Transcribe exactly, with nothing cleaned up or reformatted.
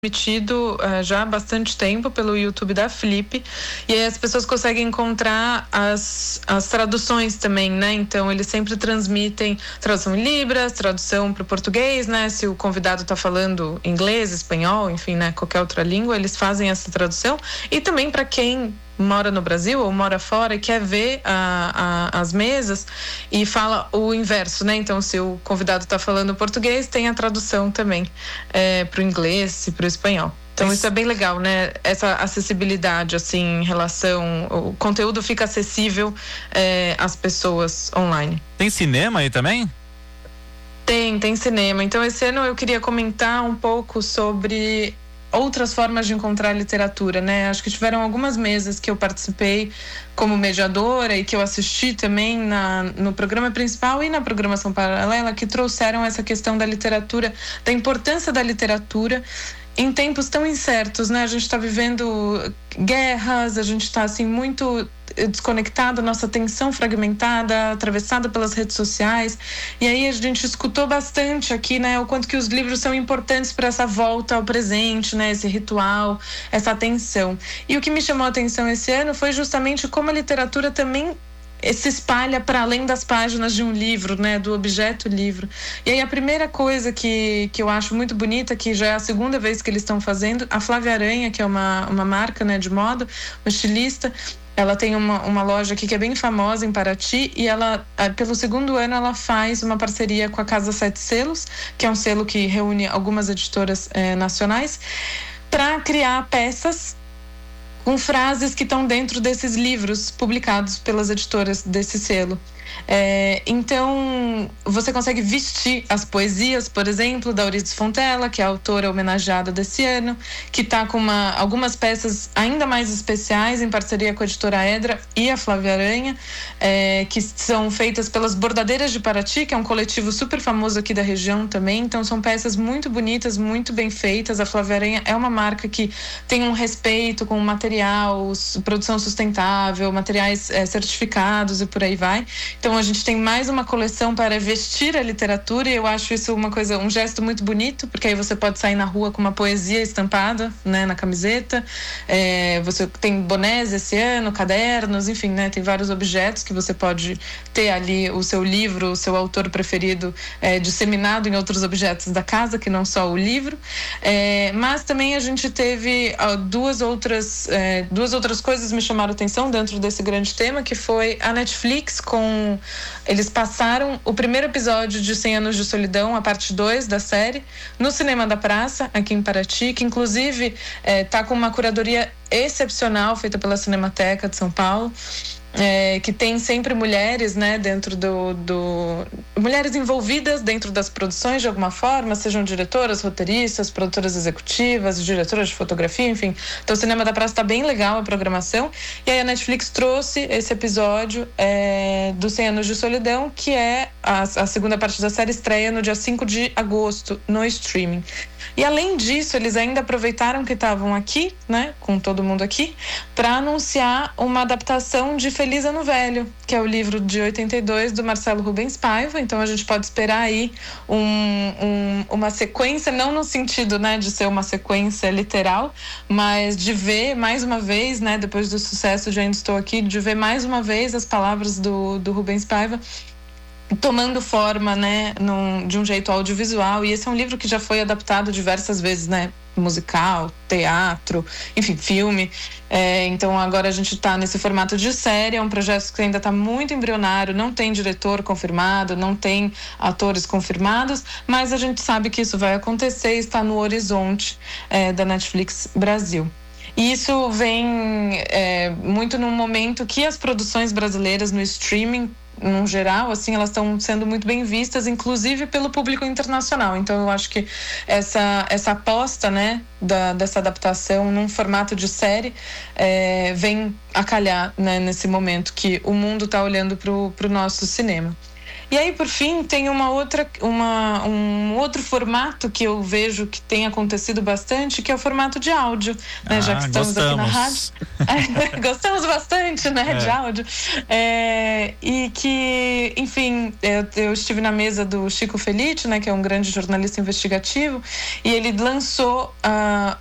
transmitido uh, já há bastante tempo pelo YouTube da Flip, e aí as pessoas conseguem encontrar as, as traduções também, né? Então eles sempre transmitem tradução em Libras, tradução para o português, né? Se o convidado está falando inglês, espanhol, enfim, né? Qualquer outra língua, eles fazem essa tradução. E também para quem mora no Brasil ou mora fora e quer ver a, a, as mesas e fala o inverso, né? Então, se o convidado está falando português, tem a tradução também é, para o inglês e para o espanhol. Então, isso. isso é bem legal, né? Essa acessibilidade, assim, em relação... O conteúdo fica acessível é, às pessoas online. Tem cinema aí também? Tem, tem cinema. Então, esse ano eu queria comentar um pouco sobre outras formas de encontrar literatura, né? Acho que tiveram algumas mesas que eu participei como mediadora e que eu assisti também na, no programa principal e na programação paralela, que trouxeram essa questão da literatura, da importância da literatura em tempos tão incertos, né? A gente está vivendo guerras, a gente está assim muito desconectado, nossa atenção fragmentada, atravessada pelas redes sociais, e aí a gente escutou bastante aqui, né, o quanto que os livros são importantes para essa volta ao presente, né, esse ritual, essa atenção. E o que me chamou a atenção esse ano foi justamente como a literatura também se espalha para além das páginas de um livro, né, do objeto livro. E aí a primeira coisa que, que eu acho muito bonita, que já é a segunda vez que eles estão fazendo, a Flávia Aranha, que é uma, uma marca, né, de moda, uma estilista, ela tem uma, uma loja aqui que é bem famosa em Paraty, e ela, pelo segundo ano, ela faz uma parceria com a Casa Sete Selos, que é um selo que reúne algumas editoras eh, nacionais, para criar peças com frases que estão dentro desses livros publicados pelas editoras desse selo. É, então, você consegue vestir as poesias, por exemplo, da Euridice Fontella, que é a autora homenageada desse ano, que está com uma, algumas peças ainda mais especiais em parceria com a editora Edra e a Flávia Aranha, é, que são feitas pelas Bordadeiras de Paraty, que é um coletivo super famoso aqui da região também. Então, são peças muito bonitas, muito bem feitas. A Flávia Aranha é uma marca que tem um respeito com o material, produção sustentável, materiais é, certificados e por aí vai. Então, a gente tem mais uma coleção para vestir a literatura, e eu acho isso uma coisa, um gesto muito bonito, porque aí você pode sair na rua com uma poesia estampada, né, na camiseta. É, você tem bonés esse ano, cadernos, enfim, né, tem vários objetos que você pode ter ali o seu livro, o seu autor preferido é, disseminado em outros objetos da casa, que não só o livro. É, mas também a gente teve ó, duas outras é, duas outras coisas me chamaram a atenção dentro desse grande tema, que foi a Netflix com... Eles passaram o primeiro episódio de cem anos de solidão, a parte dois da série, no Cinema da Praça, aqui em Paraty, que inclusive está é, com uma curadoria excepcional feita pela Cinemateca de São Paulo. É, que tem sempre mulheres, né, dentro do, do... mulheres envolvidas dentro das produções de alguma forma, sejam diretoras, roteiristas, produtoras executivas, diretoras de fotografia, enfim. Então o Cinema da Praça está bem legal a programação, e aí a Netflix trouxe esse episódio é, do cem anos de solidão, que é a, a segunda parte da série, estreia no dia cinco de agosto no streaming. E além disso, eles ainda aproveitaram que estavam aqui, né, com todo mundo aqui, para anunciar uma adaptação de Feliz Ano Velho, que é o livro de oitenta e dois do Marcelo Rubens Paiva. Então a gente pode esperar aí um, um, uma sequência, não no sentido, né, de ser uma sequência literal, mas de ver mais uma vez, né, depois do sucesso de Ainda Estou Aqui, de ver mais uma vez as palavras do, do Rubens Paiva tomando forma, né, num, de um jeito audiovisual. E esse é um livro que já foi adaptado diversas vezes, né, musical, teatro, enfim, filme. É, então agora a gente está nesse formato de série, é um projeto que ainda está muito embrionário, não tem diretor confirmado, não tem atores confirmados, mas a gente sabe que isso vai acontecer e está no horizonte é, da Netflix Brasil. E isso vem é, muito num momento que as produções brasileiras no streaming, no geral, assim, elas estão sendo muito bem vistas, inclusive pelo público internacional. Então eu acho que essa, essa aposta, né, da, dessa adaptação num formato de série é, vem a calhar, né, nesse momento que o mundo está olhando para o nosso cinema. E aí, por fim, tem uma outra, uma, um outro formato que eu vejo que tem acontecido bastante, que é o formato de áudio, né? Ah, Já que estamos gostamos. aqui na rádio. Gostamos bastante, né, É. de áudio. É, e que, enfim, eu, eu estive na mesa do Chico Felitti, né, que é um grande jornalista investigativo, e ele lançou uh,